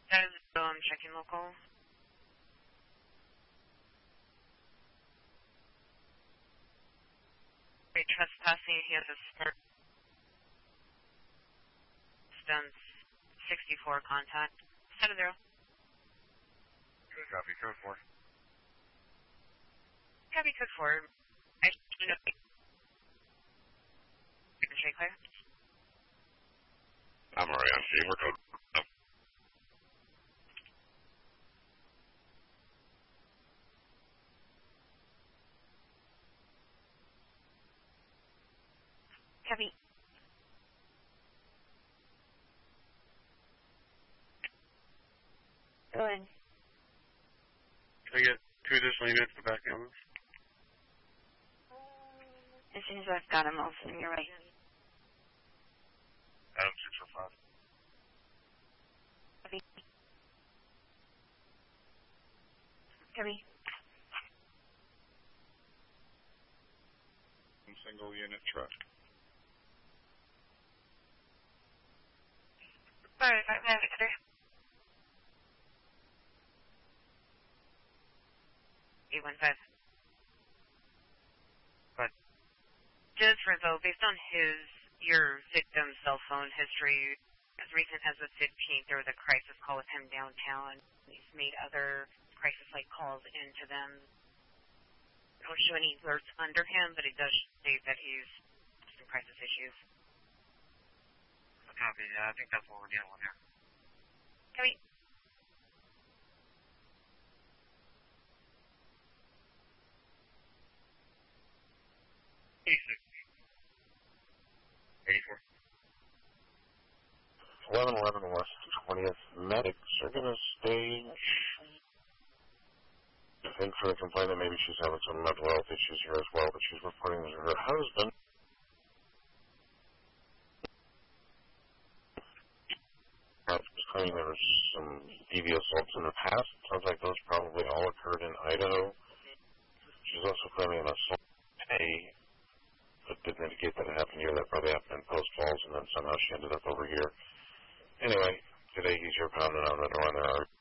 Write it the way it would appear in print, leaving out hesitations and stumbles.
That is checking local. Trespassing, he has a distance 64 contact. 70. Copy, code 4. Copy, code 4. I should know. Straight clear. I'm already on scene. We're code. No. Copy. Go ahead. Can I get 2 additional units to back ambulance? As soon as I've got him, I'll swing your way. Adam 605. Copy. Copy. Single unit truck. Alright, 815. But Just for info, based on your victim's cell phone history, as recent as the 15th, there was a crisis call with him downtown. He's made other crisis-like calls into them. I don't show any alerts under him, but it does state that he's some crisis issues. copy. I think that's what we're dealing with here. Copy. $86. 1111 West 20th. Medics are going to stage. I think for the complainant, maybe she's having some mental health issues here as well, but she's reporting that her husband was claiming there was some DV assaults in the past. Sounds like those probably all occurred in Idaho. She's also claiming an assault pay, but didn't indicate that it happened here. That probably happened in Post Falls, and then somehow she ended up over here. Anyway, today he's here pounding on the door, and there are